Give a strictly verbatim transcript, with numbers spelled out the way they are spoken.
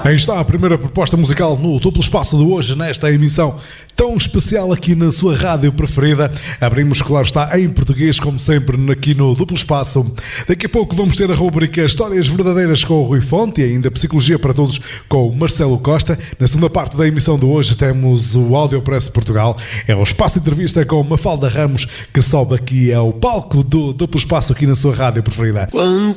Aí está a primeira proposta musical no Duplo Espaço de hoje, nesta emissão tão especial aqui na sua rádio preferida. Abrimos, claro está, em português, como sempre, aqui no Duplo Espaço. Daqui a pouco vamos ter a rubrica Histórias Verdadeiras com o Rui Fonte e ainda Psicologia para Todos com o Marcelo Costa. Na segunda parte da emissão de hoje temos o Audio Press Portugal. É o espaço de entrevista com Mafalda Ramos, que sobe aqui ao palco do Duplo Espaço aqui na sua rádio preferida.